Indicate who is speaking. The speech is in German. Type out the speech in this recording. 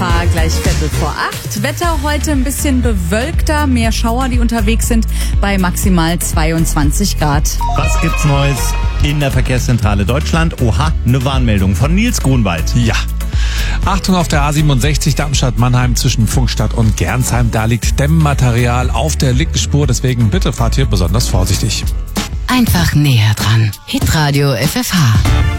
Speaker 1: FFH gleich 7:15. Wetter heute ein bisschen bewölkter, mehr Schauer, die unterwegs sind, bei maximal 22 Grad.
Speaker 2: Was gibt's Neues in der Verkehrszentrale Deutschland? Oha, eine Warnmeldung von Nils Grunwald.
Speaker 3: Ja. Achtung auf der A67 Darmstadt-Mannheim zwischen Pfungstadt und Gernsheim. Da liegt Dämmmaterial auf der linken Spur, deswegen bitte fahrt hier besonders vorsichtig.
Speaker 4: Einfach näher dran. Hitradio FFH.